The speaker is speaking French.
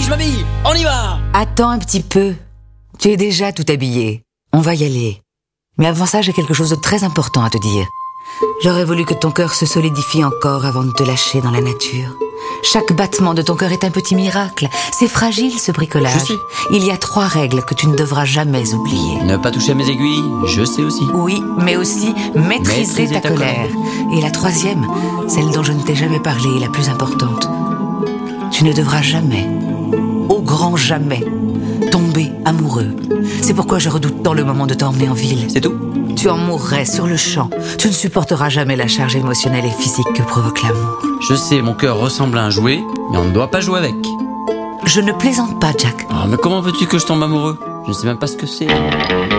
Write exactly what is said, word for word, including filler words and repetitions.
je m'habille. On y va. Attends un petit peu. Tu es déjà tout habillé. On va y aller. Mais avant ça, j'ai quelque chose de très important à te dire. J'aurais voulu que ton cœur se solidifie encore avant de te lâcher dans la nature. Chaque battement de ton cœur est un petit miracle. C'est fragile, ce bricolage. Je sais. Il y a trois règles que tu ne devras jamais oublier. Ne pas toucher à mes aiguilles, je sais aussi. Oui, mais aussi maîtriser, Maîtriser ta, ta colère. Et la troisième, celle dont je ne t'ai jamais parlé, la plus importante. Tu ne devras jamais, au grand jamais, tomber amoureux. C'est pourquoi je redoute tant le moment de t'emmener en ville. C'est tout? Tu en mourrais sur le champ. Tu ne supporteras jamais la charge émotionnelle et physique que provoque l'amour. Je sais, mon cœur ressemble à un jouet, mais on ne doit pas jouer avec. Je ne plaisante pas, Jack. Ah, mais comment veux-tu que je tombe amoureux? Je ne sais même pas ce que c'est.